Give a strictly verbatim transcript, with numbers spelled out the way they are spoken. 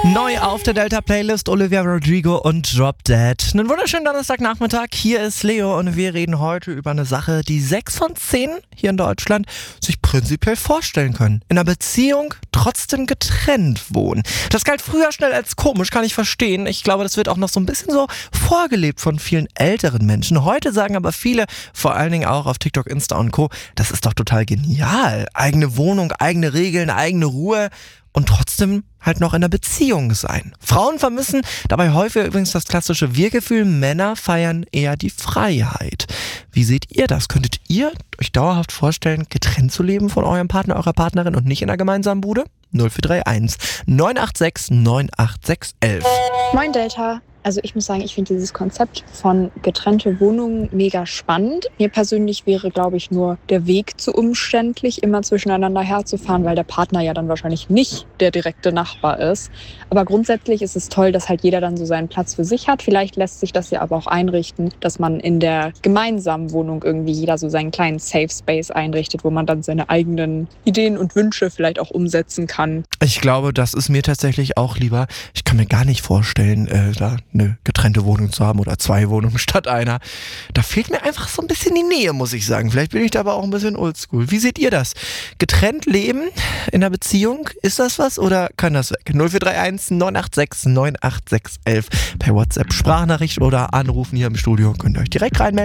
Neu auf der Delta-Playlist Olivia Rodrigo und Drop Dead. Einen wunderschönen Donnerstagnachmittag, hier ist Leo und wir reden heute über eine Sache, die sechs von zehn hier in Deutschland sich prinzipiell vorstellen können. In einer Beziehung trotzdem getrennt wohnen. Das galt früher schnell als komisch, kann ich verstehen. Ich glaube, das wird auch noch so ein bisschen so vorgelebt von vielen älteren Menschen. Heute sagen aber viele, vor allen Dingen auch auf TikTok, Insta und Co., das ist doch total genial. Eigene Wohnung, eigene Regeln, eigene Ruhe. Und trotzdem halt noch in einer Beziehung sein. Frauen vermissen dabei häufig übrigens das klassische Wir-Gefühl, Männer feiern eher die Freiheit. Wie seht ihr das? Könntet ihr euch dauerhaft vorstellen, getrennt zu leben von eurem Partner, eurer Partnerin und nicht in einer gemeinsamen Bude? null vier drei eins neun acht sechs neun acht sechs eins. Moin Delta. Also ich muss sagen, ich finde dieses Konzept von getrennte Wohnungen mega spannend. Mir persönlich wäre, glaube ich, nur der Weg zu umständlich, immer zwischeneinander herzufahren, weil der Partner ja dann wahrscheinlich nicht der direkte Nachbar ist. Aber grundsätzlich ist es toll, dass halt jeder dann so seinen Platz für sich hat. Vielleicht lässt sich das ja aber auch einrichten, dass man in der gemeinsamen Wohnung irgendwie jeder so seinen kleinen Safe Space einrichtet, wo man dann seine eigenen Ideen und Wünsche vielleicht auch umsetzen kann. Ich glaube, das ist mir tatsächlich auch lieber. Ich kann mir gar nicht vorstellen, äh, da eine getrennte Wohnung zu haben oder zwei Wohnungen statt einer. Da fehlt mir einfach so ein bisschen die Nähe, muss ich sagen. Vielleicht bin ich da aber auch ein bisschen oldschool. Wie seht ihr das? Getrennt leben in einer Beziehung, ist das was oder kann das weg? null vier drei eins neun acht sechs neun acht sechs eins. Per WhatsApp Sprachnachricht oder anrufen hier im Studio. Könnt ihr euch direkt reinmelden.